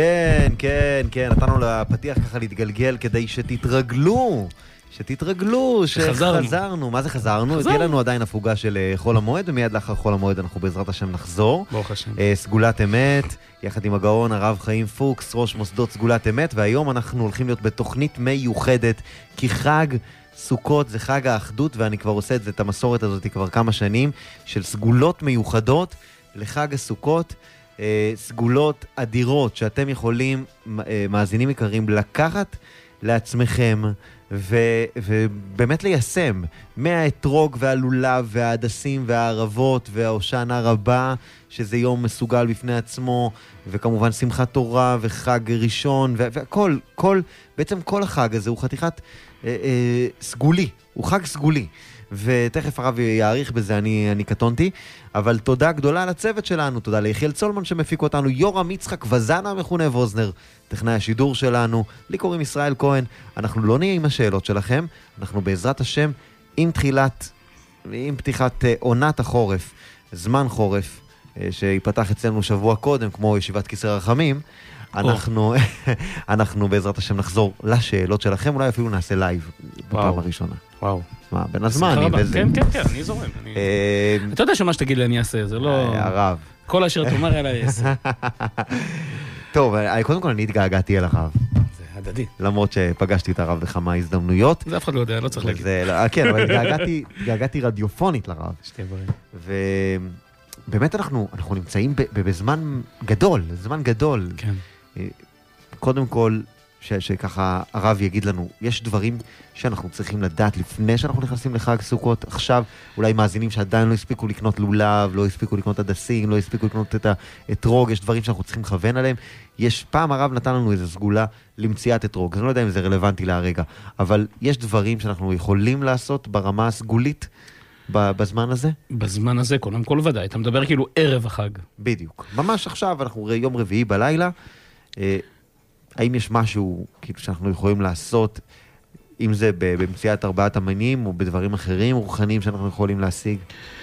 כן, כן, כן, נתנו לפתיח ככה להתגלגל כדי שתתרגלו, שחזרנו. מה זה חזרנו? תהיה לנו עדיין הפוגה של חול המועד, ומיד לאחר חול המועד אנחנו בעזרת השם נחזור. ברוך השם. סגולת אמת, יחד עם הגאון הרב חיים פוקס, ראש מוסדות סגולת אמת, והיום אנחנו הולכים להיות בתוכנית מיוחדת, כי חג סוכות זה חג האחדות, ואני כבר עושה את המסורת הזאת כבר כמה שנים, של סגולות מיוחדות לחג הסוכות, סגולות אדירות שאתם יכולים, מאזינים יקרים, לקחת לעצמכם ובאמת ליישם מהאתרוג והלולב וההדסים והערבות וההושענא רבה, שזה יום מסוגל בפני עצמו, וכמובן שמחת תורה וחג ראשון והכל, בעצם כל החג הזה הוא חתיכת סגולי, הוא חג סגולי, ותכף הרב יעריך בזה, אני קטונתי, אבל תודה גדולה לצוות שלנו, תודה ליחיאל צולמן שמפיק אותנו, יורם יצחק וזנה המכונה ווזנר, טכנאי השידור שלנו, לי קוראים ישראל כהן. אנחנו לא נהיה עם השאלות שלכם, אנחנו בעזרת השם עם פתיחת עונת החורף, זמן חורף, שיפתח אצלנו שבוע קודם, כמו ישיבת כיסא רחמים, אנחנו בעזרת השם נחזור לשאלות שלכם, אולי אפילו נעשה לייב בפעם הראשונה. וואו. מה, בין הזמן, כן, אני זורם. אתה יודע שמה שתגיד לי אני אעשה, זה לא... הרב. כל אשר תאמר אליי אעשה. טוב, קודם כל אני התגעגעתי אל הרב. זה הדדי. למרות שפגשתי את הרב בכמה הזדמנויות. זה אף אחד לא יודע, לא צריך להגיד. כן, אבל התגעגעתי רדיופונית לרב. שתי דברים. ובאמת אנחנו נמצאים בזמן גדול, זמן גדול. כן. קודם כל, שככה הרב יגיד לנו, יש דברים שאנחנו צריכים לדעת לפני שאנחנו נכנסים לחג סוכות. עכשיו אולי מאזינים שעדיין לא הספיקו לקנות לולב, לא הספיקו לקנות הדסים, לא הספיקו לקנות את האתרוג, יש דברים שאנחנו צריכים לכוון עליהם. פעם הרב נתן לנו איזו סגולה למציאת אתרוג, אני לא יודע אם זה רלוונטי להרגע, אבל יש דברים שאנחנו יכולים לעשות ברמה הסגולית בזמן הזה? בזמן הזה, קודם כל ודאי. אתה מדבר כאילו ערב החג. בדיוק. ממש עכשיו, אנחנו יום רביעי בלילה. האם יש משהו כאילו שאנחנו יכולים לעשות, אם זה במציאת ארבעת המינים, או בדברים אחרים, רוחניים שאנחנו יכולים להשיג?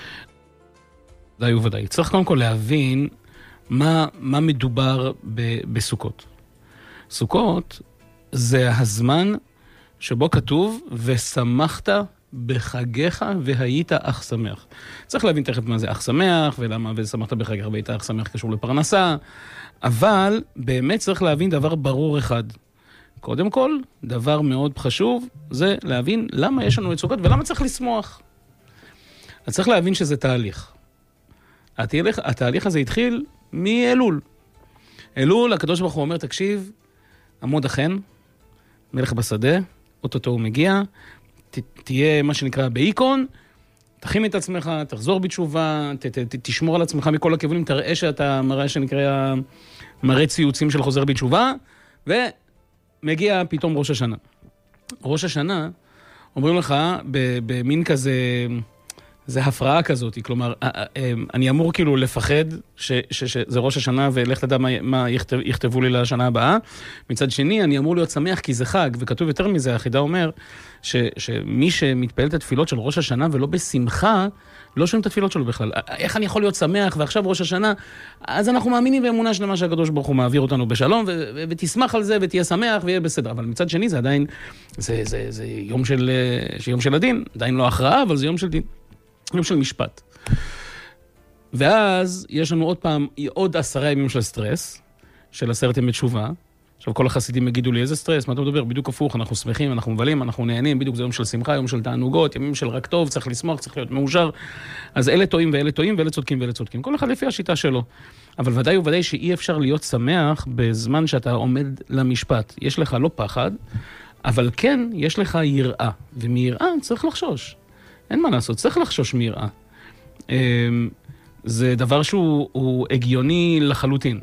ודאי וודאי. צריך קודם כל להבין מה מדובר בסוכות. סוכות זה הזמן שבו כתוב, ושמחת בחגיך והיית אך שמח. צריך להבין תכף מה זה אך שמח, ולמה ושמחת בחגיך והיית אך שמח קשור לפרנסה, אבל באמת צריך להבין דבר ברור אחד. קודם כל, דבר מאוד חשוב, זה להבין למה יש לנו את סוכות ולמה צריך לשמוח. אז צריך להבין שזה תהליך. התהליך הזה התחיל מאלול. אלול, הקדוש ברוך הוא אומר, תקשיב, עמוד החן, מלך בשדה, אוטוטו הוא מגיע, תהיה מה שנקרא באיקון, תכין את עצמך, תחזור בתשובה, תשמור על עצמך מכל הכיוונים, תראה שאתה מראה שנקרא מראה ציוצים של חוזר בתשובה, ומגיע פתאום ראש השנה. ראש השנה, אומרים לך, במין כזה, זה הפרעה כזאת, כלומר, אני אמור כאילו לפחד שזה ראש השנה, ולך תדע מה יכתבו לי לשנה הבאה. מצד שני, אני אמור להיות שמח כי זה חג, וכתוב יותר מזה, החידה אומר, שמי שמתפעל את התפילות של ראש השנה ולא בשמחה, לא שומעים את התפילות שלו בכלל. איך אני יכול להיות שמח ועכשיו ראש השנה? אז אנחנו מאמינים באמונה שלמה שהקדוש ברוך הוא מעביר אותנו בשלום, ותשמח על זה ותהיה שמח ויהיה בסדר. אבל מצד שני זה עדיין, זה יום של הדין, עדיין לא הכרעה, אבל זה יום של דין. יום של משפט. ואז יש לנו עוד 10 ימים של סטרס, של 10 ימי תשובה. עכשיו כל החסידים יגידו לי, איזה סטרס? מה אתה מדבר? בדיוק הפוך, אנחנו שמחים, אנחנו מבלים, אנחנו נהנים, בדיוק זה יום של שמחה, יום של תענוגות, ימים של רק טוב, צריך לשמוח, צריך להיות מאושר. אז אלה טועים ואלה טועים, ואלה צודקים ואלה צודקים. כל אחד לפי השיטה שלו. אבל ודאי וודאי שאי אפשר להיות שמח בזמן שאתה עומד למשפט. יש לך לא פחד, אבל כן יש לך יראה. ומיראה צריך לחשוש. אין מה לעשות, צריך לחשוש מיראה. זה דבר שהוא הגיוני לחלוטין.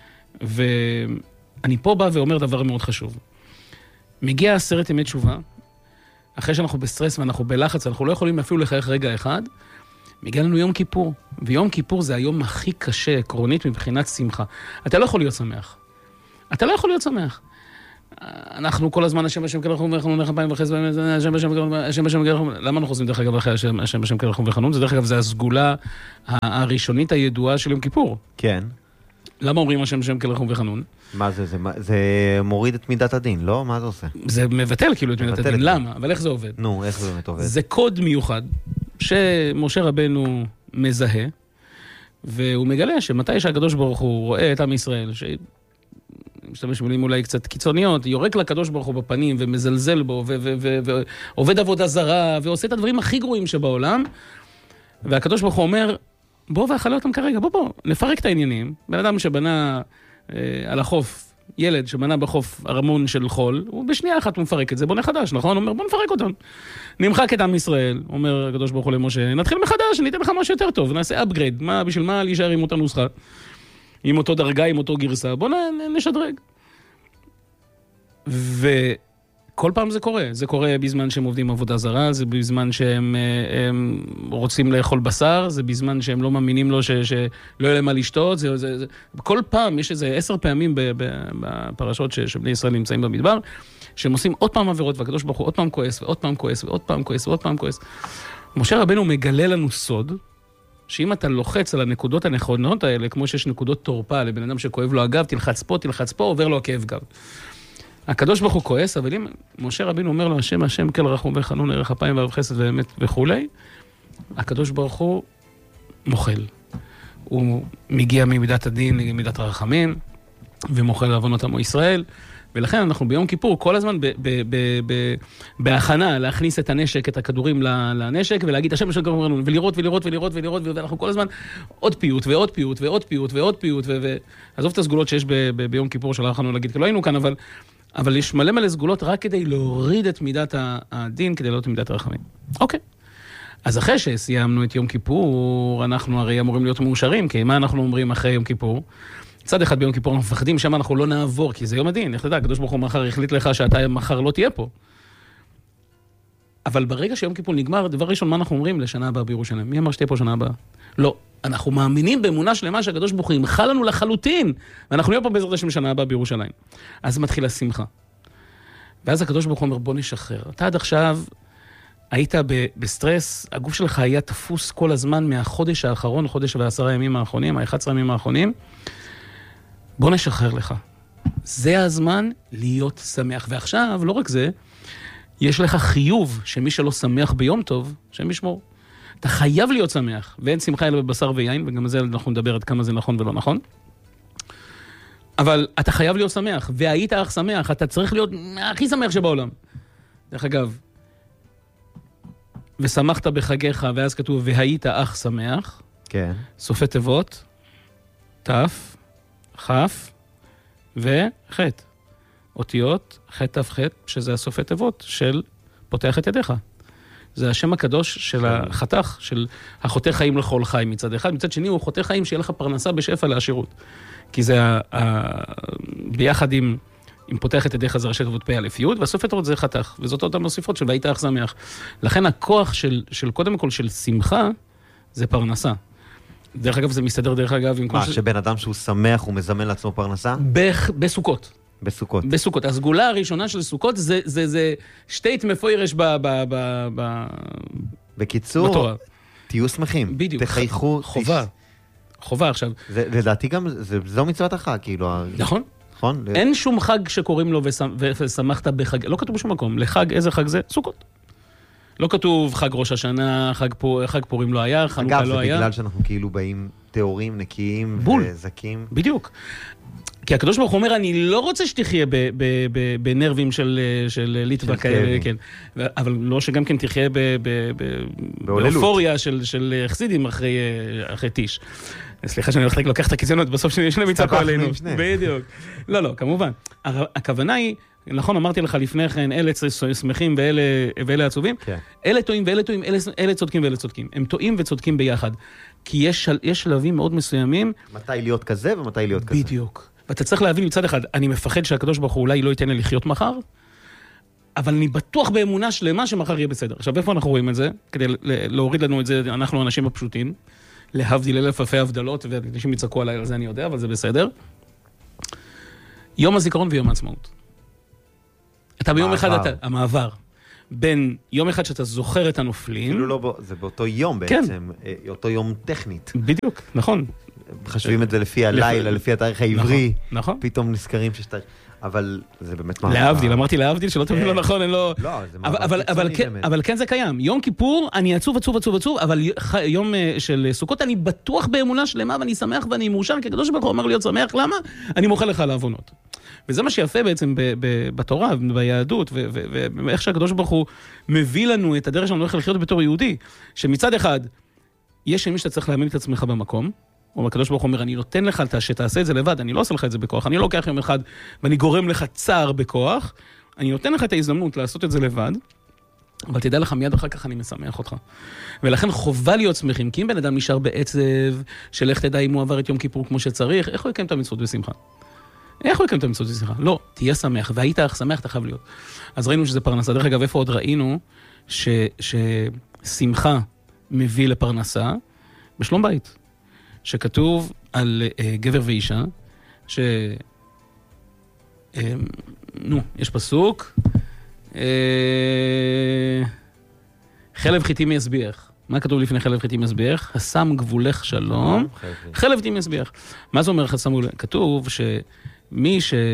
ואני פה בא ואומר דבר מאוד חשוב. מגיע 10 ימי תשובה, אחרי שאנחנו בסטרס ואנחנו בלחץ, אנחנו לא יכולים אפילו לחייך רגע אחד, מגיע לנו יום כיפור. ויום כיפור זה היום הכי קשה, עקרונית מבחינת שמחה. אתה לא יכול להיות שמח. אתה לא יכול להיות שמח. אנחנו כל הזמן השם בשם כלכם וחנון, אנחנו פעמים וחז בהם, השם בשם כלכם, למה אנחנו עושים דרך אגב אחרי השם בשם כלכם וחנון? זה דרך אגב, זה הסגולה הראשונית הידועה של יום כיפור. כן. למה אומרים השם שם כלרחום וחנון? מה זה? זה מוריד את מידת הדין, לא? מה זה עושה? זה מבטל כאילו את מידת הדין. למה? אבל איך זה עובד? נו, איך זה באמת עובד? זה קוד מיוחד שמשה רבנו מזהה, והוא מגלה שמתי שהקדוש ברוך הוא רואה את עם ישראל, משתמש במילים אולי קצת קיצוניות, יורק לקדוש ברוך הוא בפנים ומזלזל בו, ועובד עבודה זרה, ועושה את הדברים הכי גרועים שבעולם, והקדוש ברוך הוא אומר, בוא ואכלה אותם כרגע, בוא, נפרק את העניינים. בן אדם שבנה על החוף, ילד שבנה בחוף ארמון של חול, הוא בשנייה אחת הוא מפרק את זה, בונה חדש, נכון? הוא אומר, בוא נפרק אותם. נמחק את עם ישראל, אומר הקדוש ברוך הוא למשה, נתחיל מחדש, ניתן לך משהו יותר טוב, נעשה upgrade, בשביל מה להישאר עם אותה נוסחה? עם אותו דרגה, עם אותו גרסה, בוא נשדרג. וכל פעם זה קורה. זה קורה בזמן שהם עובדים עבודה זרה, זה בזמן שהם רוצים לאכול בשר, זה בזמן שהם לא מאמינים לו שלא יהיה להם מה לשתות. כל פעם, יש איזה 10 פעמים בפרשות שבני ישראל נמצאים במדבר, שהם עושים עוד פעם עבירות, והקדוש ברוך הוא עוד פעם כועס, ועוד פעם כועס, ועוד פעם כועס, ועוד פעם כועס. משה רבנו מגלה לנו סוד, שאם אתה לוחץ על הנקודות הנכונות האלה, כמו שיש נקודות תורפה לבן אדם שכואב לו הגב, תלחץ פה, עובר לו הכאב גב. הקדוש ברוך הוא כועס, אבל אם משה רבינו אומר לו, השם כל רחום וחנון, ערך אפיים וערב חסד ואמת וכולי, הקדוש ברוך הוא מוחל. הוא מגיע ממידת הדין למידת הרחמים, ומוחל לעוונות עמו ישראל, ולכן אנחנו ביום כיפור כל הזמן בהכנה להכניס את הנשק, את הכדורים לנשק, ולהגיד השם השם כמובן, ולראות, ואנחנו כל הזמן עוד פיוט ועוד פיוט ועוד פיוט ועוד פיוט, ועזוב את הסגולות שיש ביום כיפור שלא יכולנו להגיד, כי לא היינו כאן, אבל יש מלא סגולות רק כדי להוריד את מידת הדין, כדי להוריד את מידת הרחמים. אוקיי. אז אחרי שסיימנו את יום כיפור, אנחנו הרי אמורים להיות מאושרים, כי מה אנחנו אומרים אחרי יום כיפור? צד אחד ביום כיפור אנחנו מפחדים שם אנחנו לא נעבור, כי זה יום הדין, איך תדע, הקדוש ברוך הוא מחר החליט לך שאתה מחר לא תהיה פה. אבל ברגע שיום כיפור נגמר, דבר ראשון, מה אנחנו אומרים? לשנה הבאה בירושלים. מי אמר שתהיה פה שנה הבאה? לא. אנחנו מאמינים באמונה שלמה שהקדוש ברוך הוא ימחל לנו לחלוטין, ואנחנו נהיה פה בעזרת השם שנה הבאה בירושלים. אז מתחילה שמחה. ואז הקדוש ברוך הוא אומר, בוא נשחרר. אתה עד עכשיו היית בסטרס, הגוף שלך היה תפוס כל הזמן מהחודש האחרון, חודש ו10 ימים האחרונים, ה-11 ימים האחרונים. בוא נשחרר לך. זה הזמן להיות שמח. ועכשיו, לא רק זה, יש לך חיוב שמי שלא שמח ביום טוב, שם ישמור. אתה חייב להיות שמח, ואין שמחה אלא בבשר ויין, וגם על זה אנחנו נדבר עד כמה זה נכון ולא נכון. אבל אתה חייב להיות שמח, והיית אך שמח, אתה צריך להיות הכי שמח שבעולם. דרך אגב, ושמחת בחגיך, ואז כתוב, והיית אך שמח. כן. סופי תיבות, תף, חף וחט. אותיות, חט תף חט, שזה הסופי תיבות של פותח את ידיך. זה השם הקדוש של החתך, של החותך חיים לכל חיים מצד אחד. מצד שני הוא חותך חיים שיהיה לך פרנסה בשפע לעשירות. כי זה ביחד עם פותח את ידיך זה ראשי תיבות פה א' י', והסופי תיבות זה חתך. וזאת אותן מוסיפות של והיית אך שמח. לכן הכוח של קודם כל של שמחה, זה פרנסה. דרך אגב, זה מסתדר דרך אגב עם מה, שבן אדם שהוא שמח הוא מזמן לעצמו פרנסה? בסוכות. בסוכות. בסוכות. הסגולה הראשונה של סוכות זה שטייט מפוירש בקיצור, בתורה. תהיו שמחים. בדיוק. תחייכו. חובה עכשיו. לדעתי גם, זו מצוות החג, כאילו. נכון. נכון? אין שום חג שקוראים לו ושמחת בחג. לא כתוב בשום מקום. לחג, איזה חג זה? סוכות. לא כתוב חג ראש השנה, חג פורים לא היה, חנוכה לא היה. אגב, זה בגלל שאנחנו כאילו באים תיאורים, נקיים וזקים. בדיוק. כי הקדוש ברוך הוא אומר, אני לא רוצה שתחיה בנרבים של ליטווה כאלה, כן. אבל לא שגם כן תחיה באופוריה של חסידים אחרי טיש. סליחה שאני הולך לוקח את הקיצונות, בסוף יש להם יצעקו עלינו. בדיוק. לא, כמובן. הכוונה היא, נכון, אמרתי לך לפני כן, אלה שמחים ואלה עצובים. אלה טועים ואלה טועים, אלה צודקים ואלה צודקים. הם טועים וצודקים ביחד. כי יש שלבים מאוד מסוימים. מתי להיות כזה ומתי להיות כזה. בדיוק. ואתה צריך להבין מצד אחד, אני מפחד שהקדוש ברוך הוא אולי לא ייתן לי לחיות מחר, אבל אני בטוח באמונה שלמה שמחר יהיה בסדר. עכשיו, איפה אנחנו רואים את זה? כדי להוריד לנו את זה, אנחנו האנשים הפשוטים, להבדיל אלף אלפי הבדלות, ואנשים יצעקו עליי על זה אני יודע, אבל זה בסדר. יום הזיכרון ויום העצמאות. אתה ביום אחד, המעבר. בין יום אחד שאתה זוכר את הנופלים. כאילו לא, זה באותו יום בעצם, אותו יום טכנית. בדיוק, נכון. חשבים את זה לפי הלילה, לפי התאריך העברי. נכון. פתאום נזכרים שיש תאריך. אבל זה באמת מה... להבדיל, אמרתי להבדיל, שלא תמיד לא נכון, אני לא... לא, זה מעבר קיצוני באמת. אבל כן זה קיים. יום כיפור, אני עצוב, אבל יום של סוכות, אני בטוח באמונה שלמה, ואני שמח ואני מאושר, כי הקדוש ברוך הוא אומר להיות שמח, למה? אני מוחל לך על העוונות. וזה מה שיפה בעצם בתורה, ביהדות, ואיך שהקדוש ברוך הוא מביא לנו את הדרך שלנו איך לחיות בתור יהודי, שמצד אחד, יש מי שאתה צריך להאמין את עצמך במקום, או הקדוש ברוך הוא אומר, אני נותן לך שתעשה את זה לבד, אני לא עושה לך את זה בכוח, אני לא לוקח יום אחד ואני גורם לך צער בכוח, אני נותן לך את ההזדמנות לעשות את זה לבד, אבל תדע לך מיד אחר כך אני משמח אותך. ולכן חובה להיות שמחים, כי אם בן אדם נשאר בעצב, של איך תדע אם הוא עבר את יום כיפור כמו שצריך, איך הוא יקיים את המצוות בשמחה? איך הוא יקיים את המצוות בשמחה? לא, תהיה שמח, והיית שמח, אתה חייב להיות. אז ראינו שזה פרנסה. דרך אגב, איפה עוד ראינו ששמחה מביא לפרנסה? בשלום בית. שכתוב על גבר ואישה, יש פסוק, חלב חיטים יסביח. מה כתוב לפני חלב חיטים יסביח? השם גבולך שלום, חלב חיטים יסביח. מה זה אומר חסם גבולך? כתוב שמי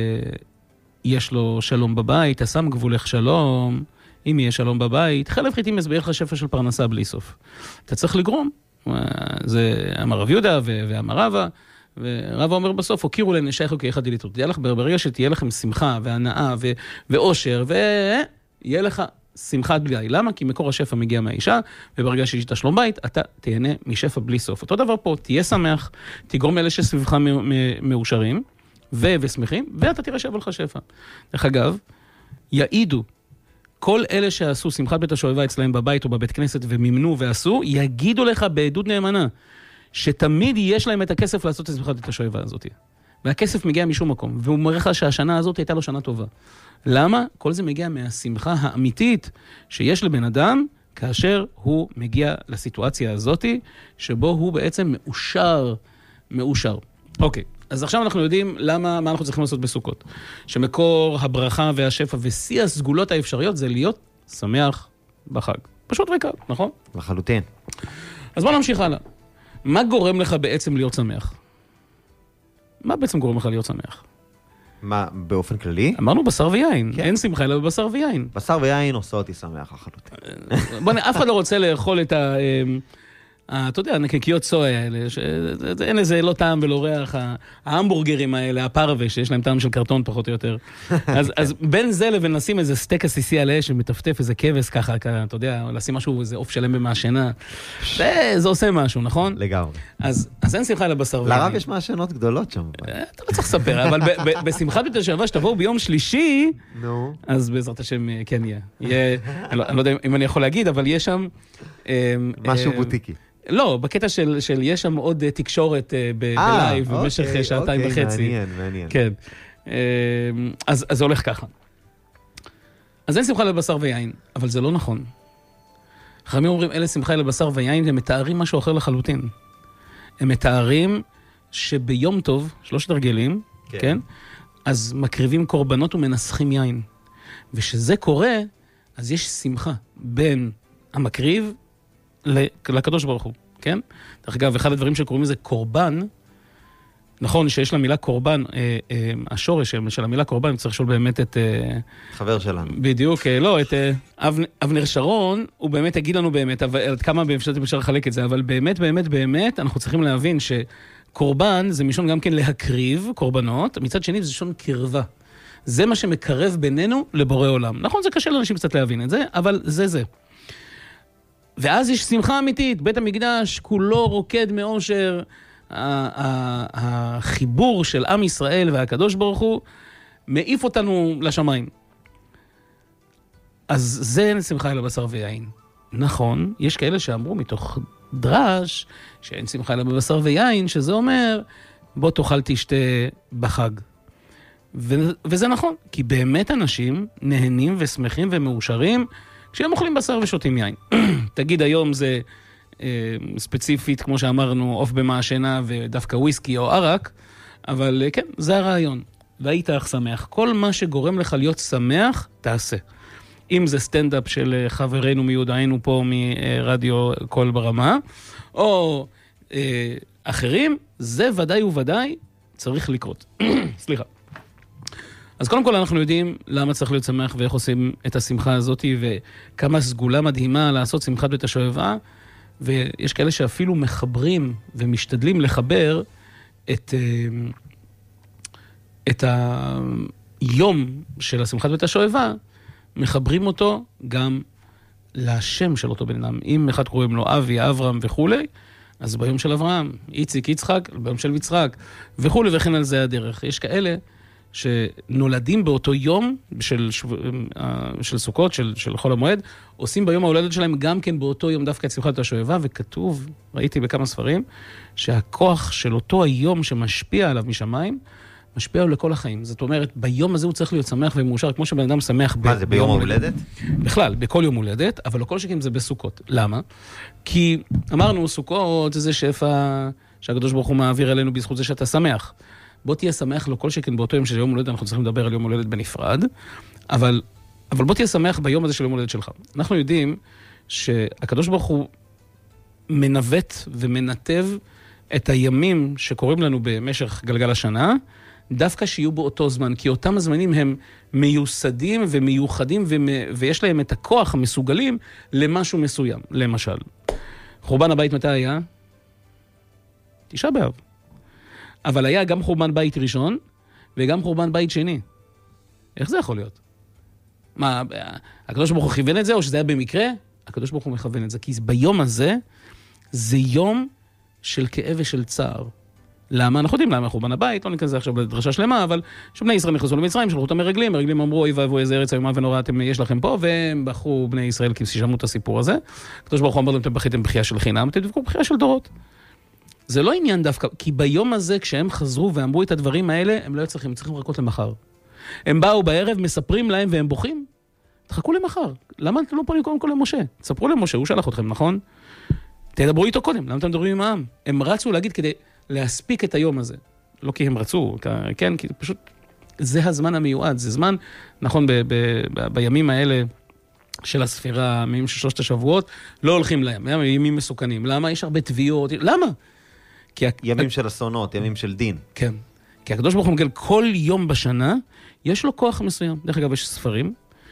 שיש לו שלום בבית, השם גבולך שלום, אם יהיה שלום בבית, חלב חיטים יסביח לשפע של פרנסה בלי סוף. אתה צריך לגרום. זה אמר רב יהודה ואמר רבא, ורבא אומר בסוף, הוקירו לנשייך כאחד יליטות. תדע לך, ברגע שתהיה לכם שמחה והנאה ואושר, ויהיה לך שמחת בלי. למה? כי מקור השפע מגיע מהאישה, וברגע שיש את שלום בית, אתה תהנה משפע בלי סוף. אותו דבר פה, תהיה שמח, תגרום לאלה שסביבך מאושרים, ושמחים, ואתה תראה שווה לך שפע. דרך אגב, יעידו, כל אלה שעשו שמחת בית השואבה אצלהם בבית או בבית כנסת ומימנו ועשו, יגידו לך בעדות נאמנה, שתמיד יש להם את הכסף לעשות את שמחת בית השואבה הזאת. והכסף מגיע משום מקום, והוא אומר לך שהשנה הזאת הייתה לו שנה טובה. למה? כל זה מגיע מהשמחה האמיתית שיש לבן אדם, כאשר הוא מגיע לסיטואציה הזאת, שבו הוא בעצם מאושר. אוקיי. אז עכשיו אנחנו יודעים מה אנחנו צריכים לעשות בסוכות. שמקור הברכה והשפע ושיא הסגולות האפשריות זה להיות שמח בחג. פשוט וקל, נכון? לחלוטין. אז בוא נמשיך הלאה. מה גורם לך בעצם להיות שמח? מה בעצם גורם לך להיות שמח? מה, באופן כללי? אמרנו בשר ויין. כן. אין שמחה אלא בבשר ויין. בשר ויין עושה אותי שמח לחלוטין. בוא, אף אחד לא רוצה לאכול את אתה יודע, נקניקיות סויה האלה, אין לזה לא טעם ולא ריח, ההמבורגרים האלה, הפרווה, שיש להם טעם של קרטון פחות או יותר. אז בין זה לבין לשים איזה סטייק עסיסי על האש שמטפטף איזה כבש ככה, אתה יודע, לשים משהו, איזה עוף שלם במעשנה, זה עושה משהו, נכון? לגמרי. אז אין שמחה לבשר ויין. לרב יש מעשנות גדולות שם. אתה לא צריך לספר, אבל בשמחת בית השואבה שתבואו ביום שלישי, אז בעזרת השם כן יהיה. אני לא יודע אם אני יכול להגיד, אבל יש שם משהו בוטיקי. לא, בקטע של יש שם עוד תקשורת בלייב במשך שעתיים וחצי. מעניין. כן. אז זה הולך ככה. אז אין שמחה לבשר ויין, אבל זה לא נכון. חכמים אומרים, אלה שמחה לבשר ויין, הם מתארים משהו אחר לחלוטין. הם מתארים שביום טוב, 3 הרגלים, כן? אז מקריבים קורבנות ומנסחים יין. ושזה קורה, אז יש שמחה בין המקריב לקדוש ברוך הוא, כן? דרך אגב, אחד הדברים שקוראים לזה קורבן, נכון שיש למילה קורבן, השורש של המילה קורבן, צריך לשאול באמת את... חבר שלנו. בדיוק, לא, את אבנר שרון, הוא באמת יגיד לנו באמת, עד כמה אפשר לחלק את זה, אבל באמת, אנחנו צריכים להבין שקורבן זה משון גם כן להקריב קורבנות, מצד שני זה שון קרבה. זה מה שמקרב בינינו לבורא עולם. נכון, זה קשה לאנשים קצת להבין את זה, אבל זה. ואז יש שמחה אמיתית, בית המקדש כולו רוקד מאושר, החיבור של עם ישראל והקדוש ברוך הוא מעיף אותנו לשמיים. אז זה אין שמחה אלא בשר ויין. נכון, יש כאלה שאמרו מתוך דרש שאין שמחה אלא בבשר ויין, שזה אומר בוא תאכל תשתה בחג. וזה נכון, כי באמת אנשים נהנים ושמחים ומאושרים כשהם אוכלים בשר ושותים יין. תגיד היום זה ספציפית, כמו שאמרנו, עוף במעשנה ודווקא וויסקי או ערק, אבל כן, זה הרעיון. והיית אך שמח. כל מה שגורם לך להיות שמח, תעשה. אם זה סטנדאפ של חברינו מיודענו פה מרדיו קול ברמה, או אחרים, זה ודאי וודאי צריך לקרות. סליחה. אז קודם כל אנחנו יודעים למה צריך להיות שמח ואיך עושים את השמחה הזאת, וכמה סגולה מדהימה לעשות שמחת בית השואבה, ויש כאלה שאפילו מחברים ומשתדלים לחבר את היום של השמחת בית השואבה, מחברים אותו גם לשם של אותו בן אדם. אם אחד קוראים לו אבי, אברהם וכו', אז ביום של אברהם, איציק, יצחק, ביום של יצחק וכו', וכן על זה הדרך. יש כאלה שנולדים באותו יום של סוכות, של חול המועד, עושים ביום ההולדת שלהם גם כן באותו יום דווקא את שמחת השואבה, וכתוב, ראיתי בכמה ספרים, שהכוח של אותו היום שמשפיע עליו משמיים, משפיע עליו לכל החיים. זאת אומרת, ביום הזה הוא צריך להיות שמח ומאושר, כמו שבן אדם שמח מה, זה ביום ההולדת? בכלל, בכל יום הולדת, אבל לכל שכם זה בסוכות. למה? כי אמרנו, סוכות זה שפע שהקדוש ברוך הוא מעביר אלינו בזכות זה שאתה שמח. בוא תהיה שמח לכל שכן באותו יום של יום הולדת, אנחנו צריכים לדבר על יום הולדת בנפרד, אבל בוא תהיה שמח ביום הזה של יום הולדת שלך. אנחנו יודעים שהקדוש ברוך הוא מנווט ומנתב את הימים שקוראים לנו במשך גלגל השנה, דווקא שיהיו באותו זמן, כי אותם הזמנים הם מיוסדים ומיוחדים, ויש להם את הכוח המסוגלים למשהו מסוים. למשל, חורבן הבית מתי היה? 9 באב. אבל היה גם חורבן בית ראשון, וגם חורבן בית שני. איך זה יכול להיות? מה, הקדוש ברוך הוא כיוון את זה, או שזה היה במקרה? הקדוש ברוך הוא מכוון את זה, כי ביום הזה, זה יום של כאב ושל צער. למה? אנחנו יודעים למה חורבן הבית, לא ניכנס עכשיו לדרשה שלמה, אבל שבני ישראל נכנסו למצרים, שלחו אותם מרגלים, מרגלים אמרו, אוי ואבוי, איזה ארץ איומה ונורא יש לכם פה, והם בחרו בני ישראל כי שמעו את הסיפור הזה. הקדוש ברוך הוא אמר להם, אתם בכיתם בחייה של חינם, אתם דבקו בחייה של דורות. זה לא עניין דווקא, כי ביום הזה, כשהם חזרו ואמרו את הדברים האלה, הם לא צריכים לחכות למחר. הם באו בערב, מספרים להם והם בוכים. תחכו למחר. למה אתם לא פונים קודם כל למשה? תספרו למשה, הוא שלח אתכם, נכון? תדברו איתו קודם, למה אתם מדברים עם העם? הם רצו להגיד כדי להספיק את היום הזה. לא כי הם רצו, כן, כי פשוט זה הזמן המיועד, זה זמן, נכון, בימים האלה של הספירה, ימים של 3 השבועות, לא הולכים להם, ימים מסוכנים. למה? יש הרבה תביעות, למה? ימים של אסונות, ימים של דין. כן, כי הקדוש ברוך הוא מגל כל יום בשנה, יש לו כוח מסוים. דרך אגב, יש ספרים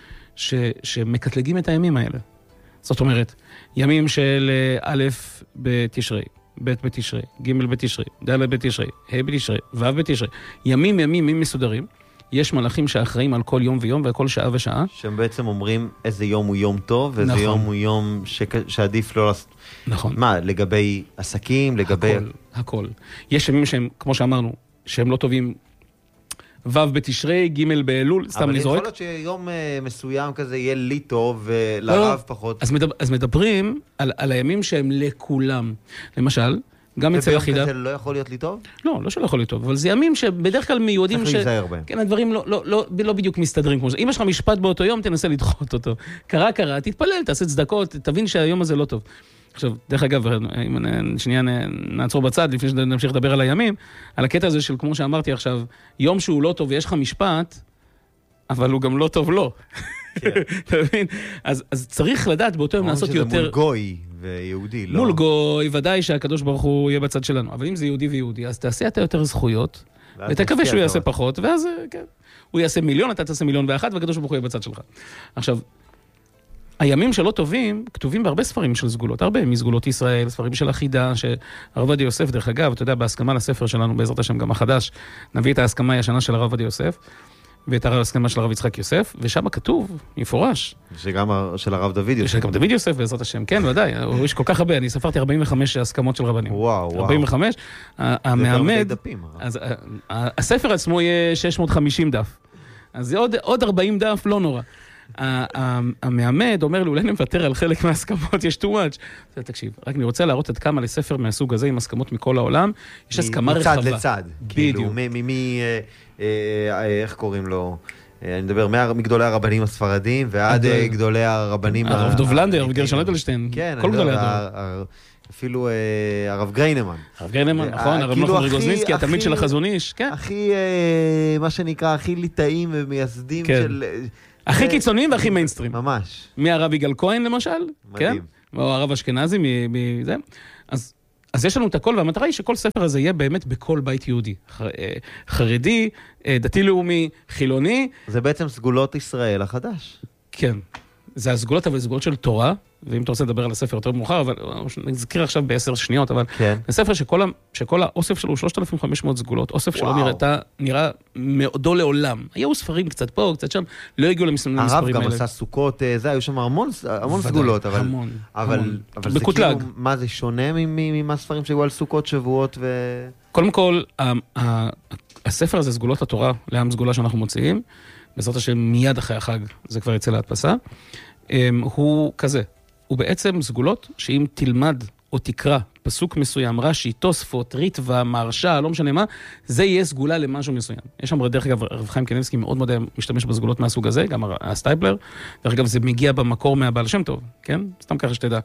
שמקטלגים את הימים האלה. זאת אומרת, ימים של א' בתשרי, ב' בתשרי, ג' בתשרי, ד' בתשרי, ה' בתשרי, ו' בתשרי. ימים מסודרים. יש מלאכים שאחראים על כל יום ויום ועל כל שעה ושעה. שהם בעצם אומרים איזה יום הוא יום טוב, ואיזה נכון. יום הוא יום שעדיף לא לעשות. נכון. מה, לגבי עסקים, לגבי... הכל. יש ימים שהם, כמו שאמרנו, שהם לא טובים, ו' בתשרי, ג' באלול, סתם אני זורק. אבל יכול להיות שיום מסוים כזה יהיה לי טוב, ולרב פחות. אז מדברים על הימים שהם לכולם. למשל, גם אצל יחידה... וביום כזה לא יכול להיות לי טוב? לא שלא יכול להיות טוב, אבל זה ימים שבדרך כלל מיועדים צריך להיזהר בהם. כן, הדברים לא בדיוק מסתדרים כמו זה. אם יש לך משפט באותו יום, תנסה לדחות אותו. קרה, תתפלל, תעשה צדקות, תבין שהיום הזה לא טוב. עכשיו, דרך אגב, אם שנייה נעצור בצד, לפני שנמשיך לדבר על הימים, על הקטע הזה של, כמו שאמרתי עכשיו, יום שהוא לא טוב ויש לך משפט, אבל הוא גם לא טוב לא. אתה מבין? אז צריך לדעת באותו יום לעשות יותר... שזה מול גוי ויהודי, לא? מול גוי, ודאי שהקדוש ברוך הוא יהיה בצד שלנו. אבל אם זה יהודי ויהודי, אז תעשה אתה יותר זכויות, ותקווה שהוא יעשה פחות, ואז, כן, הוא יעשה 1,000,000, אתה תעשה 1,000,001, והקדוש ברוך הוא יהיה בצד שלך. עכשיו, הימים שלא טובים, כתובים בהרבה ספרים של סגולות, הרבה מסגולות ישראל, ספרים של החידה, שהרב עובדיה יוסף, דרך אגב, אתה יודע, בהסכמה לספר שלנו, בעזרת השם גם החדש, נביא את ההסכמה הישנה של הרב עובדיה יוסף, ואת ההסכמה של הרב יצחק יוסף, ושם כתוב, מפורש. שגם של הרב דוד יוסף. שגם דוד יוסף, בעזרת השם, כן, ודאי, יש כל כך הרבה, אני ספרתי 45 הסכמות של רבנים. וואו. 45, המעמד, אז הספר עצמו יהיה 650 דף. אז זה עוד 40 דף, לא נורא. המעמד אומר לי, אולי נוותר על חלק מההסכמות, יש too much. תקשיב, רק אני רוצה להראות עד כמה לספר מהסוג הזה, עם הסכמות מכל העולם, יש הסכמה רחבה. מצד לצד. בדיוק. איך קוראים לו? אני מדבר מגדולי הרבנים הספרדים ועד גדולי הרבנים... הרב דובלנדר וגרשון אדלשטיין, כל גדולי הדור. אפילו הרב גריינמן. הרב גריינמן, נכון, הרב נחמן רגוזנינסקי, התלמיד של החזון איש, כן. הכי, מה שנקרא, הכי ליטאים ומייסדים של... הכי קיצוניים והכי מיינסטרים. ממש. מהרב יגאל כהן למשל, כן? או הרב אשכנזי מזה. אז יש לנו את הכל, והמטרה היא שכל ספר הזה יהיה באמת בכל בית יהודי. חרדי, דתי-לאומי, חילוני. זה בעצם סגולות ישראל החדש. כן. זה הסגולות, אבל סגולות של תורה, ואם אתה רוצה לדבר על הספר יותר מאוחר, אבל נזכיר עכשיו ב10 שניות, אבל זה ספר שכל האוסף שלו הוא 3,500 סגולות, אוסף שלו נראה מאודו לעולם. היו ספרים קצת פה, קצת שם, לא הגיעו למספרים האלה. הרב גם עשה סוכות, היו שם המון סגולות, אבל זה כאילו, מה זה שונה ממה ספרים שהיו על סוכות, שבועות ו... קודם כל, הספר הזה, סגולות התורה, לעם סגולה שאנחנו מוציאים, בעזרת השם מיד אחרי החג, זה כבר יצא להדפסה, הוא כזה, הוא בעצם סגולות שאם תלמד או תקרא פסוק מסוים, רש"י, תוספות, ריטב"א, מהרש"א, לא משנה מה, זה יהיה סגולה למשהו מסוים. יש שם דרך אגב, רב חיים קניבסקי מאוד מאוד משתמש בסגולות מהסוג הזה, גם הסטייפלר, דרך אגב זה מגיע במקור מהבעל שם טוב, כן? סתם ככה שתדע,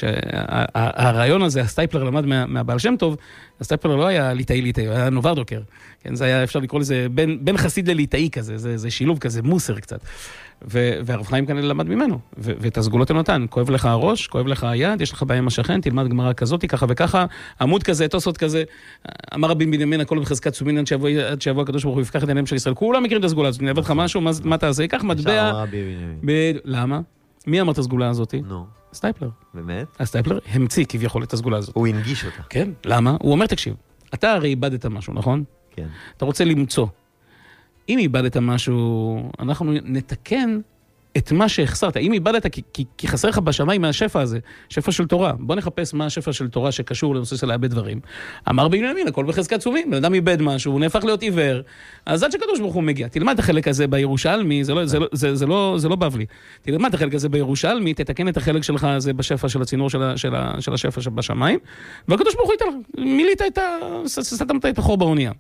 שהרעיון הזה, הסטייפלר למד מהבעל שם טוב, הסטייפלר לא היה ליטאי, הוא היה נוברדוקר, כן? זה היה אפשר לקרוא לזה בין חסיד לליטאי כזה, זה שילוב כזה, מוסר קצת. והרב חיים כאן למד ממנו, ואת הסגולות הוא נתן, כואב לך הראש, כואב לך היד, יש לך בעיה עם השכן, תלמד גמרא כזאת, ככה וככה, עמוד כזה, תוספות כזה, אמר רבי בנימין, הכל בחזקת סומין, עד שיבוא הקדוש ברוך הוא יפקח את עיניהם של ישראל, כולם מכירים את הסגולה הזאת, אני אבד לך משהו, מה תעשה? ייקח מטבע, למה? מי אמר את הסגולה הזאת? סטייפלר. באמת? הסטייפלר המציא כביכול את הסגולה הזאת. הוא הנגיש אותה. כן, למה? הוא אומר, תקשיב, אתה הרי איבדת משהו, נכון? כן. אתה רוצה למצוא. אם איבדת משהו, אנחנו נתקן את מה שהחסרת. אם איבדת, כי חסר לך בשמיים מהשפע הזה, שפע של תורה. בוא נחפש מה השפע של תורה שקשור לנושא של לאבד דברים. אמר בנימין, הכל בחזקת סומין, בן אדם איבד משהו, הוא נהפך להיות עיוור, אז עד שקדוש ברוך הוא מגיע. תלמד את החלק הזה בירושלמי, זה לא בבלי. תלמד את החלק הזה בירושלמי, תתקן את החלק שלך הזה בשפע של הצינור של השפע שבשמיים, והקדוש ברוך הוא ייתן לך. מילאת סתמת את החור באונייה.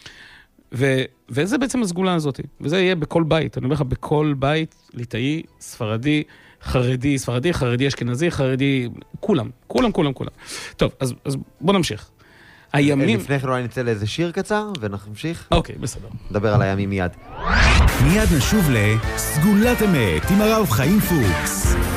וזה בעצם הסגולה הזאת, וזה יהיה בכל בית, אני אומר לך, בכל בית, ליטאי, ספרדי, חרדי, אשכנזי, חרדי, כולם. טוב, אז בוא נמשיך. הימים... לפני כן אולי נצא לאיזה שיר קצר, ונמשיך. אוקיי, בסדר. נדבר על הימים מיד. מיד נשוב לסגולת אמת עם הרב חיים פוקס.